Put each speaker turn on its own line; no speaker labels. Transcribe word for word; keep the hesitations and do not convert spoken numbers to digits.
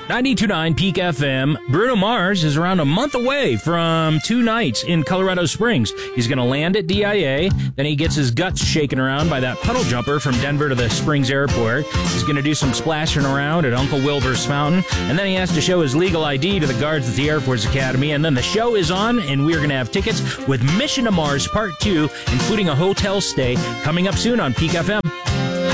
ninety-two point nine Peak F M. Bruno Mars is around a month away from two nights in Colorado Springs. He's going to land at D I A, then he gets his guts shaken around by that puddle jumper from Denver to the Springs Airport. He's going to do some splashing around at Uncle Wilbur's Fountain, and then he has to show his legal I D to the guards at the Air Force Academy, and then the show is on, and we're going to have tickets with Mission to Mars Part two, including a hotel stay, coming up soon on Peak F M.